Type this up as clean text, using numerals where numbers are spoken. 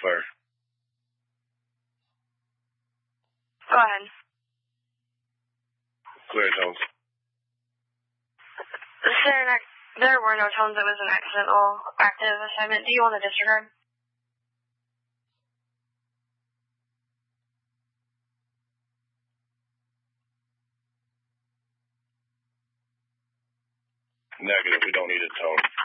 clear. Go ahead. Clear tones. There were no tones. It was an accidental active assignment. Do you want to disregard? Negative. We don't need a tone.